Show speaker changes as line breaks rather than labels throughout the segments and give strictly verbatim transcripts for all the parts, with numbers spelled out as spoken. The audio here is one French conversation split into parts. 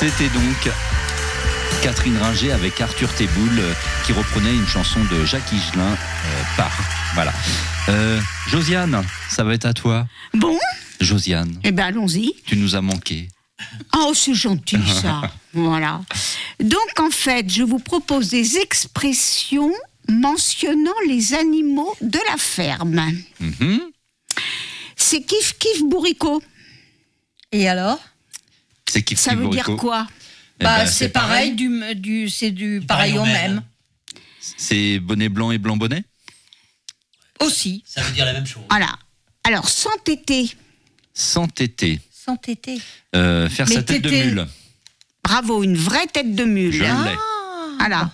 C'était donc Catherine Ringer avec Arthur Teboul euh, qui reprenait une chanson de Jacques Higelin, euh, Par. Voilà. Euh, Josiane, ça va être à toi.
Bon,
Josiane,
eh ben allons-y.
tu nous as manqué.
Oh, c'est gentil ça. Voilà. Donc en fait, je vous propose des expressions mentionnant les animaux de la ferme.
Mhm.
C'est kiff kiff bourricot.
Et alors?
C'est kiff
Ça
kiff
veut dire
bourricot.
quoi?
Eh
Bah,
ben,
c'est pareil, du, du, c'est du pareil au même.
C'est bonnet blanc et blanc bonnet.
Aussi,
Ça veut dire la même chose.
Voilà. Alors s'entêter.
S'entêter.
sans tété.
Euh, faire
Mais
sa tête
tété.
de mule.
Bravo, une vraie tête de mule.
Je
hein.
l'ai.
Voilà.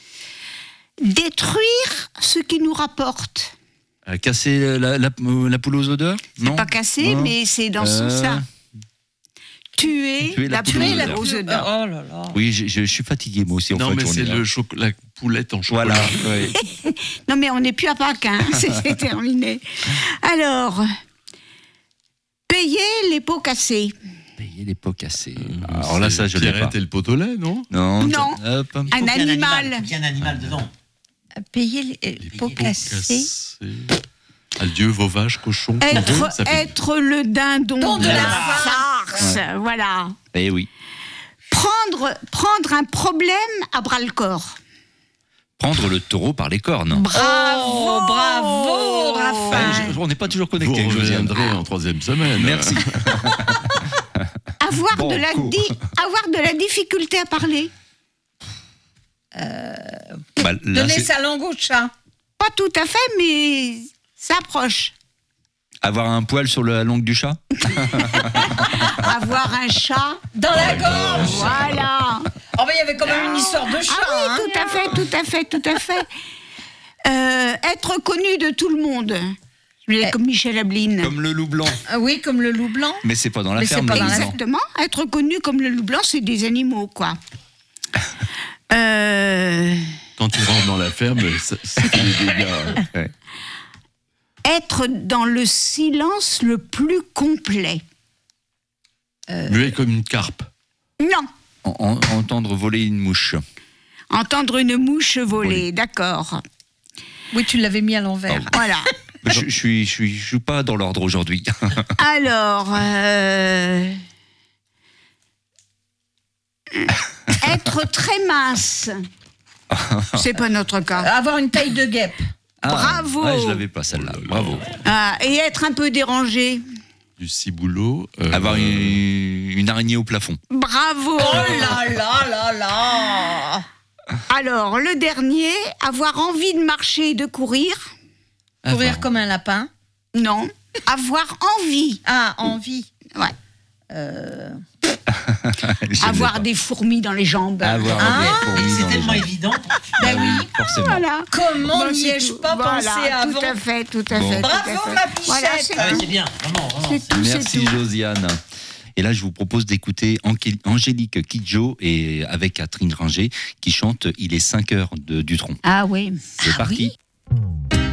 Détruire ce qui nous rapporte.
Euh, casser la, la, la poule aux odeurs.
C'est pas cassé,
Non.
mais c'est dans ce
Euh,
sens-là. Tuer,
Tuer la
la
poule
poule
aux
aux
odeurs.
odeurs.
Oh là là.
Oui, je, je suis fatigué moi aussi. En
Non,
fait,
mais
on
c'est
est là.
le choc- la poulette en chocolat.
Voilà. oui.
Non, mais on n'est plus à Pâques, hein. c'est c'est terminé. Alors, payer les pots cassés.
Payer les pots cassés.
Euh,
Alors là,
c'est
ça, je l'ai pas.
Pierrette et le pot au lait, non?
Non.
Non.
Hop.
Un
Il faut qu'il y ait
animal.
Il faut qu'il y ait un animal dedans.
Payer les, euh,
Les
pots
pots
cassés.
Adieu, vos vaches, cochons,
Être,
coureux, ça fait-
être le dindon
Don
de
de
la
la
farce. Voilà.
Eh oui.
Prendre, prendre un problème à bras le corps.
Prendre le taureau par les cornes.
Bravo,
Oh, bravo,
Ouais,
Raphaël.
je- on n'est pas toujours
Vous
connectés avec Josiane.
reviendrez en troisième semaine.
Merci.
Avoir,
Bon,
de la
cool.
di- avoir de la difficulté à parler.
Bah, là,
Donner
c'est
sa langue au chat.
Pas tout à fait, mais ça approche.
avoir un poil sur la langue du chat.
Avoir un chat.
Dans la gorge.
Voilà.
Oh, mais il y avait quand même une histoire de chat.
Ah oui,
hein.
tout à fait, tout à fait, tout à fait. Euh, être connu de tout le monde. Je vais comme Michel Abline.
Comme le loup blanc.
Ah oui, comme le loup blanc.
Mais c'est pas dans la
Mais c'est
ferme.
pas
le
dans
loup
la
blanc.
Exactement. Être connu comme le loup blanc, c'est des animaux, quoi. Euh,
Quand tu rentres dans la ferme, ça, ça fait des dégâts.
Ouais.
être dans le silence le plus complet.
Muet comme une carpe.
Non.
En- en- entendre voler une mouche.
Entendre une mouche voler,
Oui.
d'accord.
Oui, tu l'avais mis à l'envers.
Voilà.
Je, je suis, je suis, je suis pas dans l'ordre aujourd'hui.
Alors, euh, être très mince. C'est pas notre cas.
Avoir une taille de guêpe.
Bravo.
Ah, je l'avais pas celle-là. Bravo.
Ah, et être un peu dérangé.
Du ciboulot. euh,
Avoir une, une araignée au plafond.
Bravo.
Oh là là là là.
Alors, le dernier, avoir envie de marcher et de courir.
Courir
Avoir-
comme un lapin.
Non. Avoir envie.
Ah, envie.
Ouais.
Euh,
Je l'ai
Avoir
pas.
des fourmis dans les jambes.
Avoir
Ah,
des
Et
fourmis
c'est
dans les
tellement
jambes.
évident.
Ben oui.
Forcément.
Voilà.
comment
Bon,
n'y
c'est
ai-je
tout.
pas
Voilà,
pensé avant?
Tout à fait, tout à
Bon.
fait. tout à
Bravo,
fait.
ma pichette.
Voilà, c'est
Ah ouais,
tout.
c'est bien, vraiment, vraiment.
C'est tout, c'est
Merci
tout.
Josiane. Et là, je vous propose d'écouter Anké- Angélique Kidjo et avec Catherine Ringer qui chante Il est cinq heures de Dutronc.
Ah oui.
C'est parti.